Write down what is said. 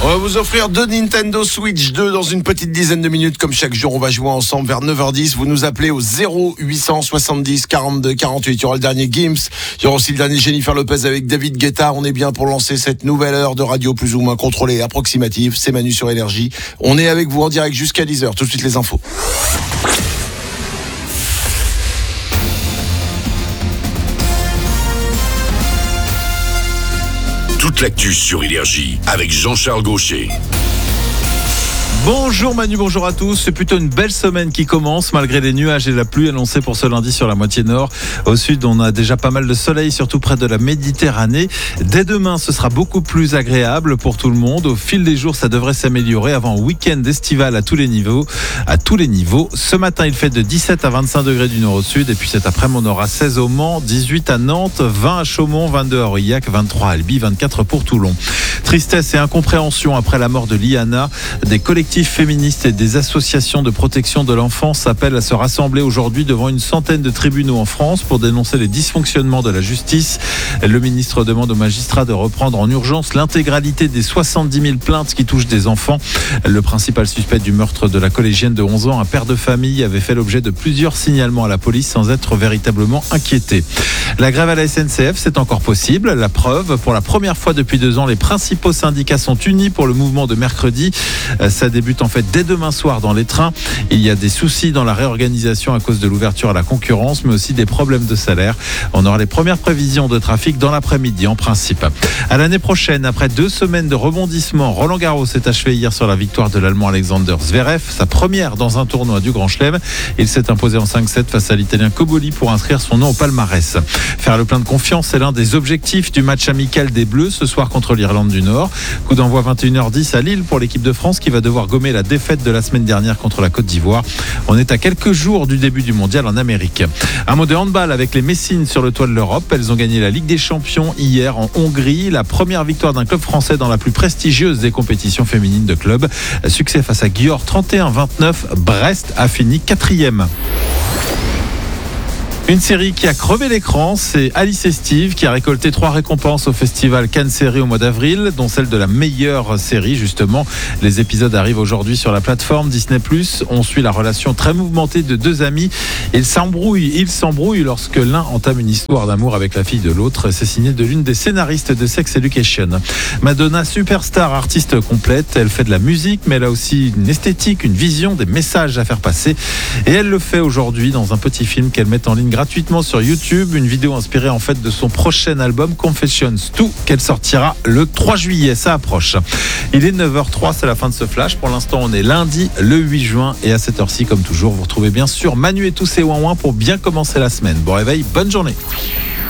On va vous offrir 2 Nintendo Switch 2 dans une petite dizaine de minutes. Comme chaque jour, on va jouer ensemble vers 9h10. Vous nous appelez au 0870 42 48. Il y aura le dernier Gims. Il y aura aussi le dernier Jennifer Lopez avec David Guetta. On est bien pour lancer cette nouvelle heure de radio plus ou moins contrôlée et approximative. C'est Manu sur Énergie. On est avec vous en direct jusqu'à 10h. Tout de suite les infos. Toute l'actu sur Énergie avec Jean-Charles Gaucher. Bonjour Manu, bonjour à tous. C'est plutôt une belle semaine qui commence malgré les nuages et la pluie annoncés pour ce lundi sur la moitié nord. Au sud, on a déjà pas mal de soleil, surtout près de la Méditerranée. Dès demain, ce sera beaucoup plus agréable pour tout le monde. Au fil des jours, ça devrait s'améliorer avant un week-end estival à tous les niveaux. Ce matin, il fait de 17 à 25 degrés du nord au sud. Et puis cet après-midi, on aura 16 au Mans, 18 à Nantes, 20 à Chaumont, 22 à Aurillac, 23 à Albi, 24 pour Toulon. Tristesse et incompréhension après la mort de Liana. Des collectifs féministes et des associations de protection de l'enfance s'appellent à se rassembler aujourd'hui devant une centaine de tribunaux en France pour dénoncer les dysfonctionnements de la justice. Le ministre demande aux magistrats de reprendre en urgence l'intégralité des 70 000 plaintes qui touchent des enfants. Le principal suspect du meurtre de la collégienne de 11 ans, un père de famille, avait fait l'objet de plusieurs signalements à la police sans être véritablement inquiété. La grève à la SNCF, c'est encore possible. La preuve, pour la première fois depuis 2 ans, les principaux syndicats sont unis pour le mouvement de mercredi. Ça débute en fait dès demain soir dans les trains. Il y a des soucis dans la réorganisation à cause de l'ouverture à la concurrence, mais aussi des problèmes de salaire. On aura les premières prévisions de trafic dans l'après-midi en principe. À l'année prochaine, après 2 semaines de rebondissement, Roland Garros s'est achevé hier sur la victoire de l'Allemand Alexander Zverev, sa première dans un tournoi du Grand Chelem. Il s'est imposé en 5-7 face à l'Italien Cobolli pour inscrire son nom au palmarès. Faire le plein de confiance, c'est l'un des objectifs du match amical des Bleus ce soir contre l'Irlande du Nord. Coup d'envoi 21h10 à Lille pour l'équipe de France qui va devoir gommer la défaite de la semaine dernière contre la Côte d'Ivoire. On est à quelques jours du début du mondial en Amérique. Un mot de handball avec les Messines sur le toit de l'Europe. Elles ont gagné la Ligue des Champions hier en Hongrie. La première victoire d'un club français dans la plus prestigieuse des compétitions féminines de club. Succès face à Győr 31-29. Brest a fini 4e. Une série qui a crevé l'écran, c'est Alice et Steve qui a récolté 3 récompenses au festival Cannes Série au mois d'avril, dont celle de la meilleure série justement. Les épisodes arrivent aujourd'hui sur la plateforme Disney+. On suit la relation très mouvementée de 2 amis. Ils s'embrouillent lorsque l'un entame une histoire d'amour avec la fille de l'autre. C'est signé de l'une des scénaristes de Sex Education. Madonna, superstar, artiste complète. Elle fait de la musique, mais elle a aussi une esthétique, une vision, des messages à faire passer. Et elle le fait aujourd'hui dans un petit film qu'elle met en ligne gratuitement sur YouTube, une vidéo inspirée en fait de son prochain album Confessions 2 qu'elle sortira le 3 juillet, ça approche. Il est 9h03, c'est la fin de ce flash. Pour l'instant, on est lundi le 8 juin et à cette heure-ci, comme toujours, vous retrouvez bien sûr Manu et tous ses ouin-ouin pour bien commencer la semaine. Bon réveil, bonne journée.